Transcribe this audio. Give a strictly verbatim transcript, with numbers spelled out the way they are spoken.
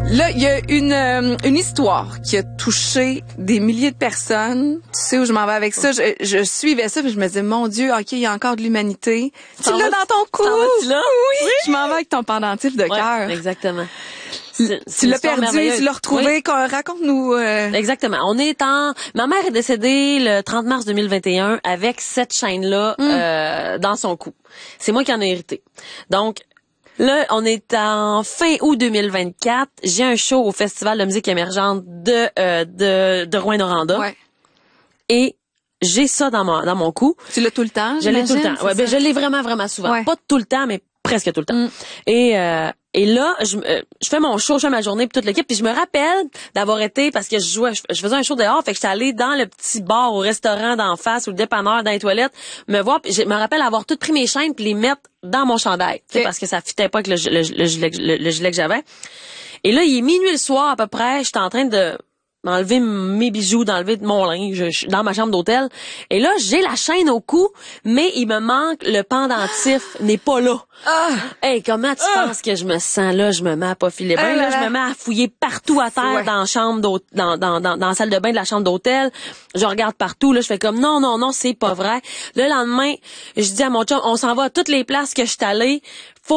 Là, il y a une euh, une histoire qui a touché des milliers de personnes. Tu sais où je m'en vais avec ça? Je, je suivais ça puis je me disais, mon Dieu, OK, il y a encore de l'humanité. Tu l'as dans ton cou! Là? Oui, oui! Je m'en vais avec ton pendentif de Ouais, cœur. exactement. C'est, tu l'as perdu, tu l'as retrouvé. Oui. Raconte-nous. Euh... Exactement. On est en... Ma mère est décédée le trente mars deux mille vingt et un avec cette chaîne-là mm. euh, dans son cou. C'est moi qui en ai hérité. Donc, là, on est en fin août deux mille vingt-quatre. J'ai un show au Festival de musique émergente de euh, de, de Rouyn-Noranda. Ouais. Et j'ai ça dans mon dans mon cou. Tu l'as tout le temps? Je l'ai tout le temps. Ouais, ben, je l'ai vraiment, vraiment souvent. Ouais. Pas tout le temps, mais presque tout le temps. Mm. Et euh, et là, je, euh, je fais mon show, je fais ma journée puis toute l'équipe, puis je me rappelle d'avoir été, parce que je jouais, je, je faisais un show dehors, fait que j'étais allée dans le petit bar au restaurant d'en face ou le dépanneur dans les toilettes, me voir, puis je me rappelle avoir tout pris mes chaînes puis les mettre dans mon chandail, okay. Parce que ça fitait pas avec le, le, le, le, gilet, le, le gilet que j'avais. Et là, il est minuit le soir à peu près, j'étais en train de m'enlever mes bijoux, d'enlever mon linge, je suis dans ma chambre d'hôtel. Et là, j'ai la chaîne au cou, mais il me manque le pendentif, n'est pas là. Ah! Hey, comment tu ah! penses que je me sens là? Je me mets à pas filer bien, là, là, je me mets à fouiller partout à terre ouais. dans la chambre d'hôtel, dans, dans, dans, dans la salle de bain de la chambre d'hôtel. Je regarde partout, là, je fais comme non, non, non, c'est pas vrai. Le lendemain, je dis à mon chum, on s'en va à toutes les places que je suis allée. Faut